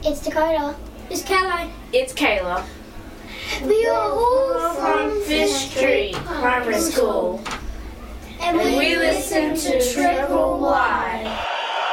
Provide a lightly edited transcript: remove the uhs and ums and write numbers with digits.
It's Dakota. It's Caroline. It's Kayla. We are all From Fish Street Primary School. and We listen to Triple